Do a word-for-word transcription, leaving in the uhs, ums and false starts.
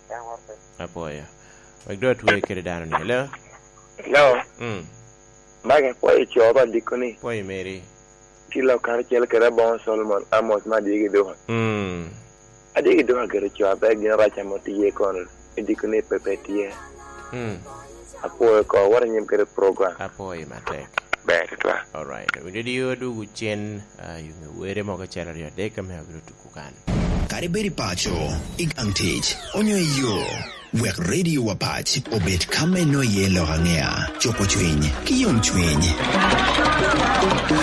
Apoya. Wagdo tuwe kere dano ni. Hello? Hello? Mm. Baga po e choba dikoni. Po e Mary. Kilo kar chel kere bon Solomon Amos ma digi doha. Mm. Adigi doha kere choba gin racha motiye kono. Dikoni pepetie. Mm. Apo ko war nyim kere program. Apo e matek. Bad twa. All right. We did you do guchen yung were mo ka chala rio de kam ha gru tukukan. Kariberi pacho igangtich onyo yo wek radio wapach obet kame no yelo hangea chopo chwiny kiyom chwiny.